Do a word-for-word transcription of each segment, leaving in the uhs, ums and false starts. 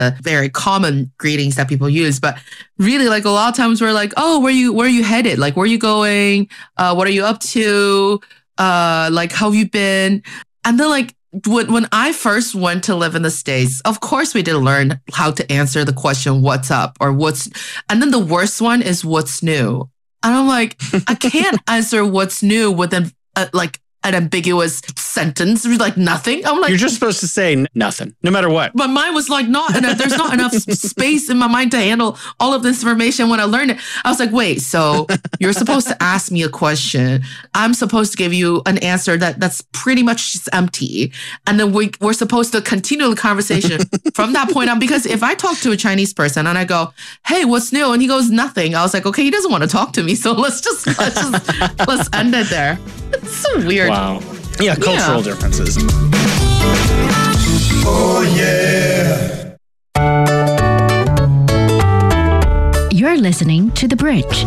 the very common greetings that people use. But really, like a lot of times we're like, oh, where you where are you headed? Like, where are you going? Uh, what are you up to? Uh, like, how have you been? And then like when when I first went to live in the States, of course we did learn how to answer the question, what's up or what's, and then the worst one is what's new. And I'm like, I can't answer what's new within uh, like an ambiguous sentence, like nothing. I'm like, you're just supposed to say n- nothing, no matter what. My mind was like, not enough. There's not enough space in my mind to handle all of this information when I learned it. I was like, wait, so you're supposed to ask me a question. I'm supposed to give you an answer that that's pretty much just empty. And then we, we're supposed to continue the conversation from that point on. Because if I talk to a Chinese person and I go, hey, what's new? And he goes, nothing. I was like, okay, he doesn't want to talk to me. So let's just, let's just, let's end it there. It's so weird. Wow. Yeah, cultural yeah. differences. Oh, yeah. You're listening to The Bridge.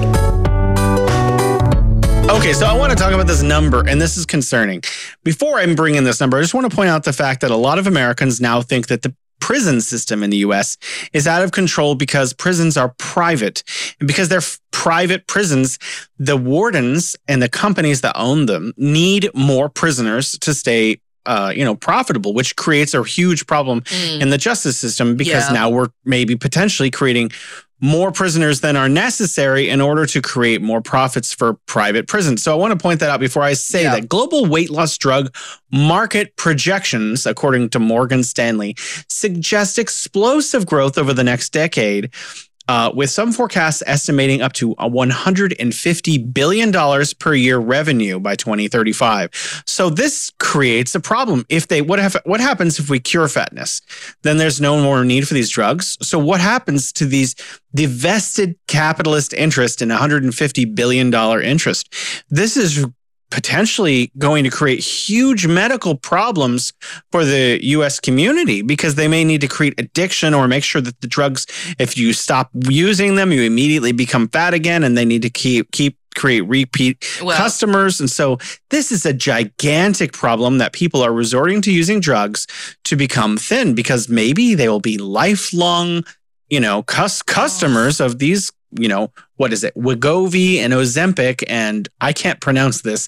Okay, so I want to talk about this number, and this is concerning. Before I bring in this number, I just want to point out the fact that a lot of Americans now think that the prison system in the U S is out of control because prisons are private. And because they're f- private prisons, the wardens and the companies that own them need more prisoners to stay uh, you know, profitable, which creates a huge problem mm. in the justice system because yeah. now we're maybe potentially creating more prisoners than are necessary in order to create more profits for private prisons. So I want to point that out before I say yeah. that global weight loss drug market projections, according to Morgan Stanley, suggest explosive growth over the next decade, uh, with some forecasts estimating up to one hundred fifty billion dollars per year revenue by twenty thirty-five. So this creates a problem. If they what have what happens if we cure fatness? Then there's no more need for these drugs. So what happens to these the vested capitalist interest in one hundred fifty billion dollars interest? This is potentially going to create huge medical problems for the U S community because they may need to create addiction or make sure that the drugs, if you stop using them, you immediately become fat again, and they need to keep keep create repeat well, customers. And so this is a gigantic problem that people are resorting to using drugs to become thin because maybe they will be lifelong, you know, cus- customers of these, you know, what is it? Wegovy and Ozempic, and I can't pronounce this,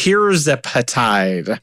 tirzepatide.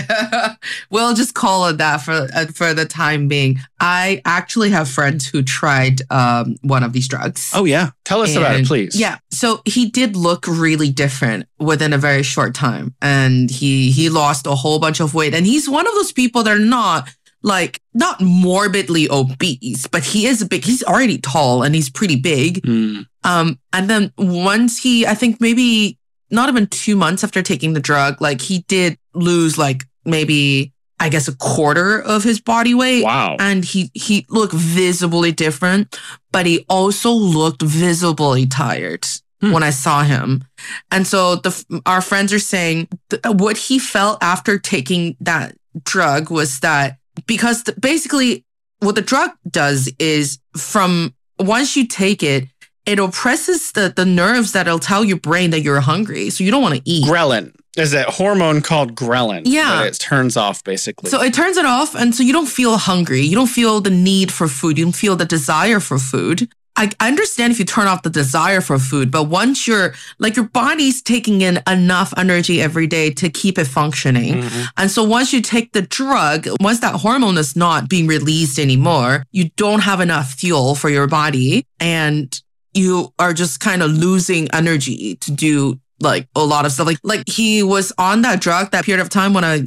We'll just call it that for uh, for the time being. I actually have friends who tried um, one of these drugs. Oh, yeah. Tell us and, about it, please. Yeah. So he did look really different within a very short time. And he he lost a whole bunch of weight. And he's one of those people that are not like, not morbidly obese, but he is big. He's already tall and he's pretty big. Mm. Um, and then once he, I think maybe not even two months after taking the drug, like he did lose like maybe, I guess, a quarter of his body weight. Wow. And he, he looked visibly different, but he also looked visibly tired hmm. when I saw him. And so the our friends are saying th- what he felt after taking that drug was that because the, basically what the drug does is from once you take it, it oppresses the, the nerves that'll tell your brain that you're hungry. So you don't want to eat. Ghrelin. There's a hormone called ghrelin. Yeah. That it turns off, basically. So it turns it off. And so you don't feel hungry. You don't feel the need for food. You don't feel the desire for food. I understand if you turn off the desire for food, but once you're, like your body's taking in enough energy every day to keep it functioning. Mm-hmm. And so once you take the drug, once that hormone is not being released anymore, you don't have enough fuel for your body and you are just kind of losing energy to do like a lot of stuff. Like, like he was on that drug that period of time when I